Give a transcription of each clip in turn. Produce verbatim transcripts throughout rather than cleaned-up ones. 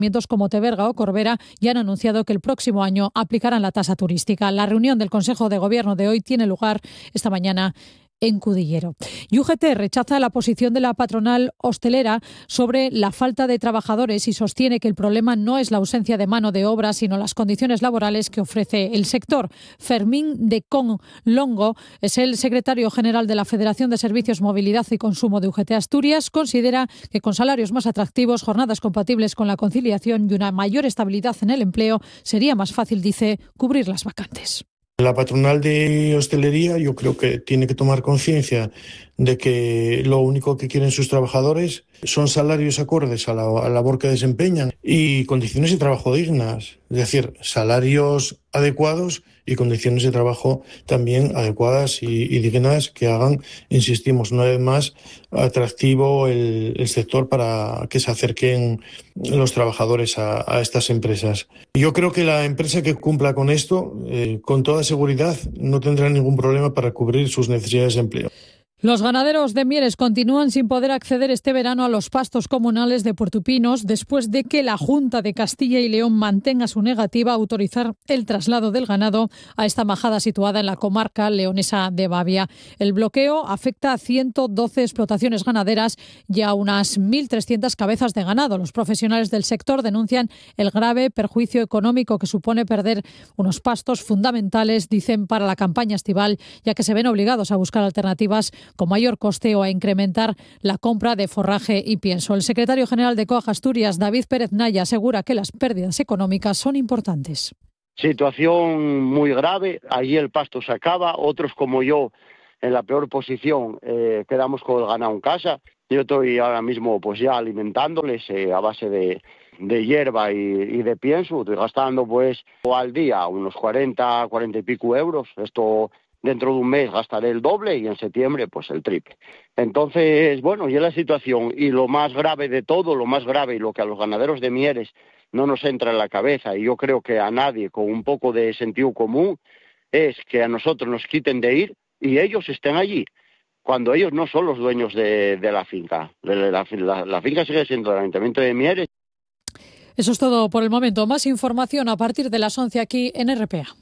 como Teberga o Corbera ya han anunciado que el próximo año aplicarán la tasa turística. La reunión del Consejo de Gobierno de hoy tiene lugar esta mañana en Cudillero. Y U G T rechaza la posición de la patronal hostelera sobre la falta de trabajadores y sostiene que el problema no es la ausencia de mano de obra, sino las condiciones laborales que ofrece el sector. Fermín de Con Longo es el secretario general de la Federación de Servicios, Movilidad y Consumo de U G T Asturias. Considera que con salarios más atractivos, jornadas compatibles con la conciliación y una mayor estabilidad en el empleo, sería más fácil, dice, cubrir las vacantes. La patronal de hostelería yo creo que tiene que tomar conciencia de que lo único que quieren sus trabajadores son salarios acordes a la, a la labor que desempeñan y condiciones de trabajo dignas, es decir, salarios adecuados y condiciones de trabajo también adecuadas y, y dignas que hagan, insistimos, una vez más, atractivo el, el sector para que se acerquen los trabajadores a, a estas empresas. Yo creo que la empresa que cumpla con esto, eh, con toda seguridad, no tendrá ningún problema para cubrir sus necesidades de empleo. Los ganaderos de Mieres continúan sin poder acceder este verano a los pastos comunales de Puertopinos después de que la Junta de Castilla y León mantenga su negativa a autorizar el traslado del ganado a esta majada situada en la comarca leonesa de Bavia. El bloqueo afecta a ciento doce explotaciones ganaderas y a unas mil trescientas cabezas de ganado. Los profesionales del sector denuncian el grave perjuicio económico que supone perder unos pastos fundamentales, dicen, para la campaña estival, ya que se ven obligados a buscar alternativas con mayor coste o a incrementar la compra de forraje y pienso. El secretario general de COAG Asturias, David Pérez Naya, asegura que las pérdidas económicas son importantes. Situación muy grave, allí el pasto se acaba, otros como yo en la peor posición eh, quedamos con el ganado en casa. Yo estoy ahora mismo pues ya alimentándoles eh, a base de, de hierba y, y de pienso, estoy gastando pues al día unos cuarenta, cuarenta y pico euros. Esto dentro de un mes gastaré el doble y en septiembre pues el triple. Entonces, bueno, y es la situación. Y lo más grave de todo, lo más grave y lo que a los ganaderos de Mieres no nos entra en la cabeza, y yo creo que a nadie con un poco de sentido común, es que a nosotros nos quiten de ir y ellos estén allí, cuando ellos no son los dueños de, de la finca. La, la, la, la finca sigue siendo del Ayuntamiento de Mieres. Eso es todo por el momento. Más información a partir de las once aquí en R P A.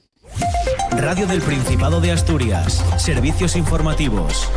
Radio del Principado de Asturias. Servicios informativos.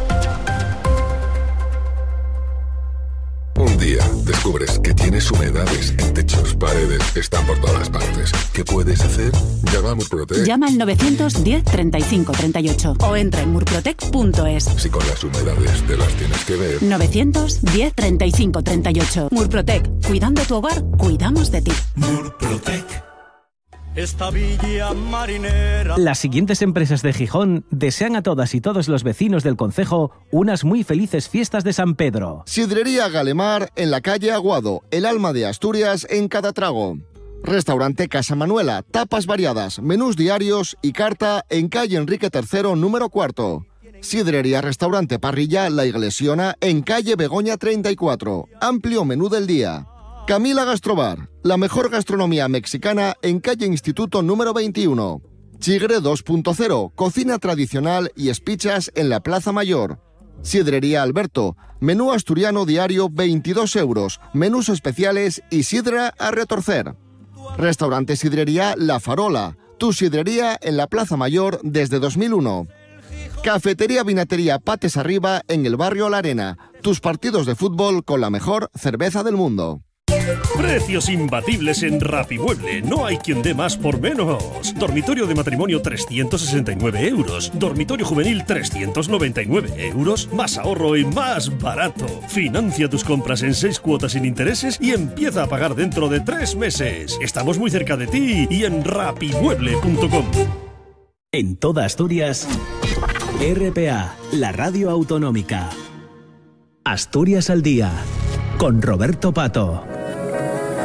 Un día descubres que tienes humedades en techos, paredes, están por todas partes. ¿Qué puedes hacer? Llama a Murprotec. Llama al novecientos diez treinta y cinco treinta y ocho o entra en murprotec punto es. Si con las humedades te las tienes que ver. novecientos diez treinta y cinco treinta y ocho. Murprotec. Cuidando tu hogar, cuidamos de ti. Murprotec. Esta villa marinera. Las siguientes empresas de Gijón desean a todas y todos los vecinos del concejo unas muy felices fiestas de San Pedro. Sidrería Galemar en la calle Aguado, el alma de Asturias en cada trago. Restaurante Casa Manuela, tapas variadas, menús diarios y carta en calle Enrique tercero, número cuarto. Sidrería Restaurante Parrilla La Iglesiona en calle Begoña treinta y cuatro. Amplio menú del día. Camila Gastrobar, la mejor gastronomía mexicana en calle Instituto número veintiuno. Chigre dos punto cero, cocina tradicional y espichas en la Plaza Mayor. Sidrería Alberto, menú asturiano diario veintidós euros, menús especiales y sidra a retorcer. Restaurante Sidrería La Farola, tu sidrería en la Plaza Mayor desde dos mil uno. Cafetería Vinatería Pates Arriba en el barrio La Arena, tus partidos de fútbol con la mejor cerveza del mundo. Precios imbatibles en Rapimueble. No hay quien dé más por menos. Dormitorio de matrimonio trescientos sesenta y nueve euros. Dormitorio juvenil trescientos noventa y nueve euros. Más ahorro y más barato. Financia tus compras en seis cuotas sin intereses y empieza a pagar dentro de tres meses. Estamos muy cerca de ti y en rapimueble punto com. En toda Asturias, R P A, la radio autonómica. Asturias al día, con Roberto Pato.